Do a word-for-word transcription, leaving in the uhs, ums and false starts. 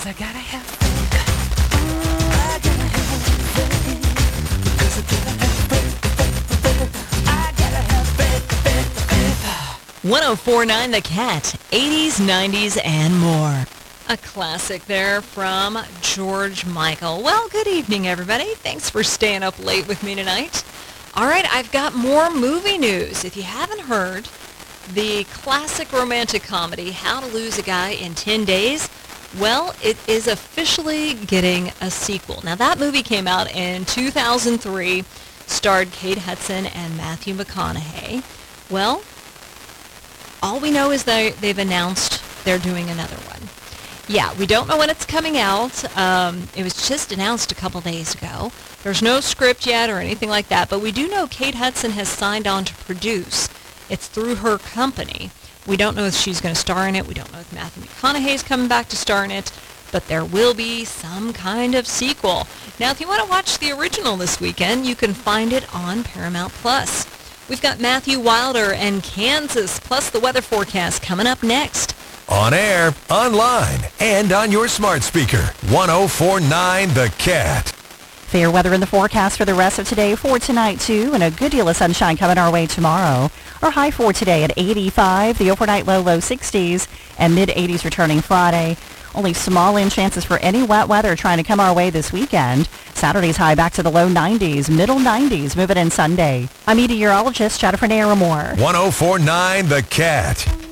'Cause I gotta have faith. I gotta have faith. Because I gotta have faith. I gotta have faith, faith, faith. one oh four point nine The Cat, eighties, nineties, and more. A classic there from George Michael. Well, good evening, everybody. Thanks for staying up late with me tonight. All right, I've got more movie news. If you haven't heard, the classic romantic comedy, How to Lose a Guy in ten days, well, it is officially getting a sequel. Now, that movie came out in two thousand three, starred Kate Hudson and Matthew McConaughey. Well, all we know is they, they've announced they're doing another one. Yeah, we don't know when it's coming out. Um, it was just announced a couple days ago. There's no script yet or anything like that, but we do know Kate Hudson has signed on to produce. It's through her company. We don't know if she's going to star in it. We don't know if Matthew McConaughey is coming back to star in it, but there will be some kind of sequel. Now, if you want to watch the original this weekend, you can find it on Paramount Plus. We've got Matthew Wilder and Kansas, plus the weather forecast coming up next. On air, online, and on your smart speaker. one oh four point nine The Cat. Fair weather in the forecast for the rest of today, for tonight too, and a good deal of sunshine coming our way tomorrow. Our high for today at eighty-five, the overnight low, low sixties, and mid-eighties returning Friday. Only small in chances for any wet weather trying to come our way this weekend. Saturday's high back to the low nineties, middle nineties, moving in Sunday. I'm meteorologist Jennifer Naramore. one oh four point nine The Cat.